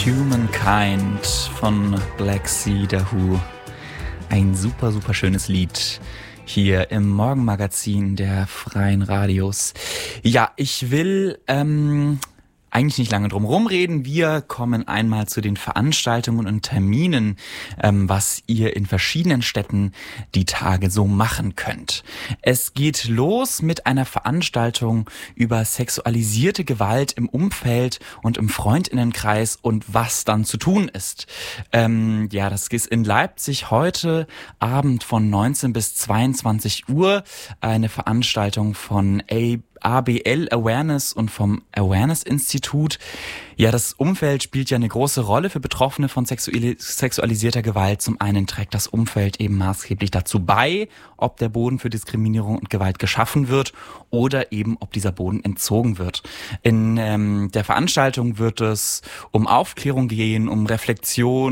Humankind von Black Sea, The Who. Ein super, super schönes Lied hier im Morgenmagazin der Freien Radios. Ja, ich will eigentlich nicht lange drum rumreden. Wir kommen einmal zu den Veranstaltungen und Terminen, was ihr in verschiedenen Städten die Tage so machen könnt. Es geht los mit einer Veranstaltung über sexualisierte Gewalt im Umfeld und im Freundinnenkreis und was dann zu tun ist. Das ist in Leipzig heute Abend von 19 bis 22 Uhr eine Veranstaltung von ABL Awareness und vom Awareness Institut. Ja, das Umfeld spielt ja eine große Rolle für Betroffene von sexualisierter Gewalt. Zum einen trägt das Umfeld eben maßgeblich dazu bei, ob der Boden für Diskriminierung und Gewalt geschaffen wird oder eben, ob dieser Boden entzogen wird. In der Veranstaltung wird es um Aufklärung gehen, um Reflexion,